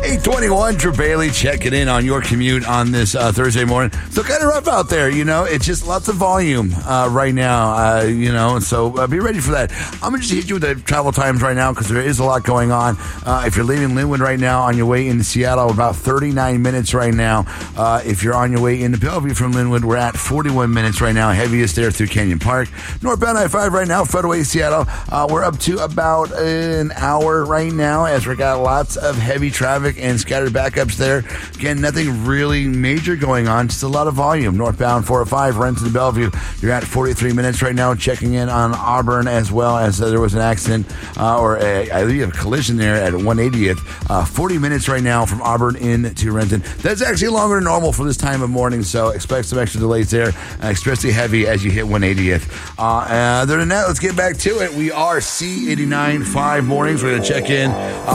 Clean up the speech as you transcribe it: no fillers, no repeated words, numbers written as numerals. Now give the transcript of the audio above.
821, Drew Bailey checking in on your commute on this Thursday morning. So kind of rough out there, It's just lots of volume right now, So be ready for that. I'm going to just hit you with the travel times right now because there is a lot going on. If you're leaving Linwood right now on your way into Seattle, about 39 minutes right now. If you're on your way into Bellevue from Linwood, we're at 41 minutes right now. Heaviest there through Canyon Park. Northbound I-5 right now, Federal Seattle. We're up to about an hour right now as we got lots of heavy traffic and scattered backups there. Again, nothing really major going on, just a lot of volume. Northbound 405, Renton to Bellevue, you're at 43 minutes right now. Checking in on Auburn as well as there was an accident I believe a collision there at 180th. 40 minutes right now from Auburn into Renton. That's actually longer than normal for this time of morning, so expect some extra delays there, especially heavy as you hit 180th. Other than that, let's get back to it. We are C89.5 mornings. We're going to check in